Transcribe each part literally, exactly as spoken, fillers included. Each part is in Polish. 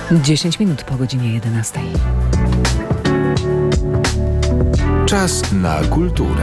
dziesięć minut po godzinie jedenastej. Czas na kulturę.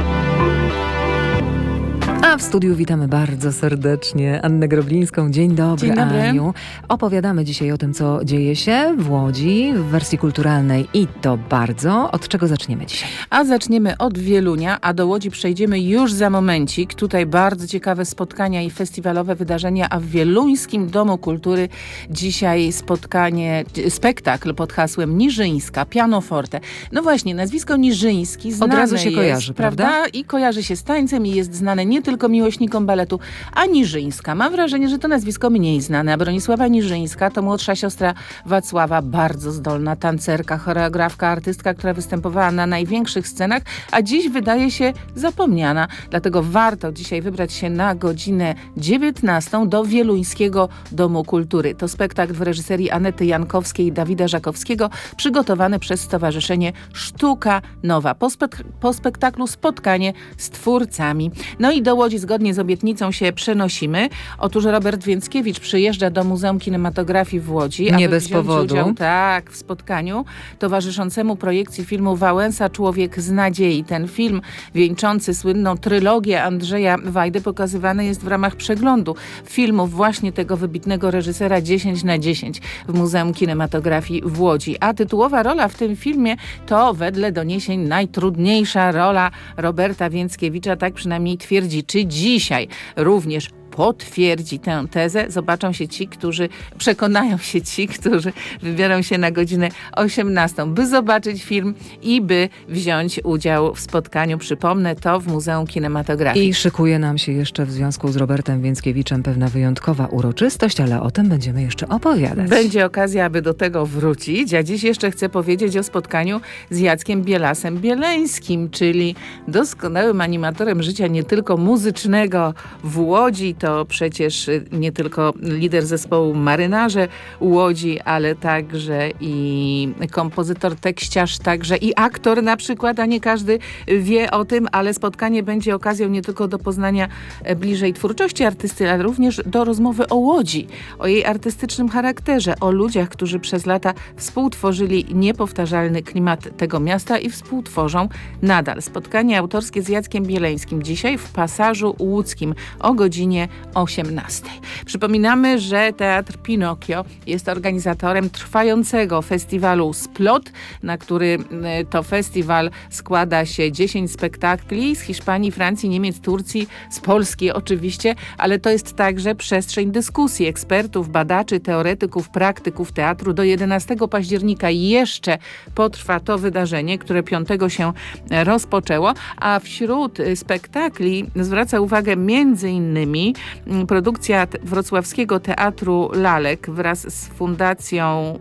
A w studiu witamy bardzo serdecznie Annę Groblińską. Dzień dobry, Dzień dobry. Aniu. Opowiadamy dzisiaj o tym, co dzieje się w Łodzi w wersji kulturalnej i to bardzo. Od czego zaczniemy dzisiaj? A zaczniemy od Wielunia, a do Łodzi przejdziemy już za momencik. Tutaj bardzo ciekawe spotkania i festiwalowe wydarzenia, a w Wieluńskim Domu Kultury dzisiaj spotkanie, spektakl pod hasłem Niżyńska, pianoforte. No właśnie, nazwisko Niżyński znane Od razu się jest, kojarzy, prawda? I kojarzy się z tańcem i jest znane nie tylko miłośnikom baletu, a Niżyńska. Mam wrażenie, że to nazwisko mniej znane, a Bronisława Niżyńska to młodsza siostra Wacława, bardzo zdolna tancerka, choreografka, artystka, która występowała na największych scenach, a dziś wydaje się zapomniana. Dlatego warto dzisiaj wybrać się na godzinę dziewiętnastą do Wieluńskiego Domu Kultury. To spektakl w reżyserii Anety Jankowskiej i Dawida Żakowskiego, przygotowany przez Stowarzyszenie Sztuka Nowa. Po, spek- po spektaklu spotkanie z twórcami. No i do Łodzi zgodnie z obietnicą się przenosimy. Otóż Robert Więckiewicz przyjeżdża do Muzeum Kinematografii w Łodzi, Nie aby bez wziąć powodu. udział, tak, w spotkaniu towarzyszącemu projekcji filmu Wałęsa Człowiek z nadziei. Ten film wieńczący słynną trylogię Andrzeja Wajdy pokazywany jest w ramach przeglądu filmów właśnie tego wybitnego reżysera dziesięć na dziesięć w Muzeum Kinematografii w Łodzi. A tytułowa rola w tym filmie to wedle doniesień najtrudniejsza rola Roberta Więckiewicza, tak przynajmniej twierdzi. Czy dzisiaj również potwierdzi tę tezę? Zobaczą się ci, którzy, przekonają się ci, którzy wybiorą się na godzinę osiemnastą, by zobaczyć film i by wziąć udział w spotkaniu. Przypomnę, to w Muzeum Kinematografii. I szykuje nam się jeszcze w związku z Robertem Więckiewiczem pewna wyjątkowa uroczystość, ale o tym będziemy jeszcze opowiadać. Będzie okazja, aby do tego wrócić, a dziś jeszcze chcę powiedzieć o spotkaniu z Jackiem Bielasem Bieleńskim, czyli doskonałym animatorem życia nie tylko muzycznego w Łodzi. To przecież nie tylko lider zespołu Marynarze Łodzi, ale także i kompozytor, tekściarz, także i aktor na przykład, a nie każdy wie o tym, ale spotkanie będzie okazją nie tylko do poznania bliżej twórczości artysty, ale również do rozmowy o Łodzi, o jej artystycznym charakterze, o ludziach, którzy przez lata współtworzyli niepowtarzalny klimat tego miasta i współtworzą nadal. Spotkanie autorskie z Jackiem Bieleńskim dzisiaj w Pasażu Łódzkim o godzinie osiemnastej. Przypominamy, że Teatr Pinokio jest organizatorem trwającego festiwalu Splot, na który to festiwal składa się dziesięć spektakli z Hiszpanii, Francji, Niemiec, Turcji, z Polski oczywiście, ale to jest także przestrzeń dyskusji ekspertów, badaczy, teoretyków, praktyków teatru. Do jedenastego października jeszcze potrwa to wydarzenie, które piątego się rozpoczęło, a wśród spektakli zwraca uwagę między innymi produkcja Wrocławskiego Teatru Lalek wraz z Fundacją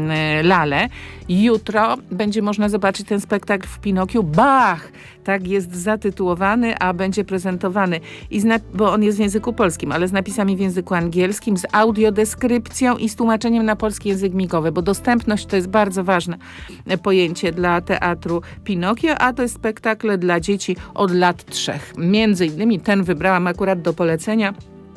Lale. Jutro będzie można zobaczyć ten spektakl w Pinokiu. Bach! Tak jest zatytułowany, a będzie prezentowany, i zna- bo on jest w języku polskim, ale z napisami w języku angielskim, z audiodeskrypcją i z tłumaczeniem na polski język migowy, bo dostępność to jest bardzo ważne pojęcie dla Teatru Pinokio, a to jest spektakl dla dzieci od lat trzech. Między innymi ten wybrałam akurat do polecenia,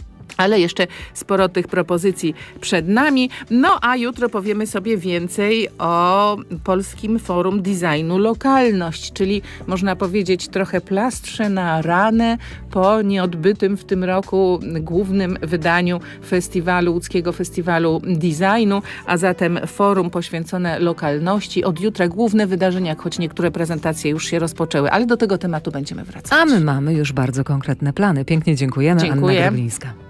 ale jeszcze sporo tych propozycji przed nami. No a jutro powiemy sobie więcej o Polskim Forum Designu Lokalność, czyli można powiedzieć trochę plastrze na ranę po nieodbytym w tym roku głównym wydaniu festiwalu, łódzkiego festiwalu designu, a zatem forum poświęcone lokalności. Od jutra główne wydarzenia, choć niektóre prezentacje już się rozpoczęły, ale do tego tematu będziemy wracać. A my mamy już bardzo konkretne plany. Pięknie dziękujemy. Dziękuję. Anna Groblińska.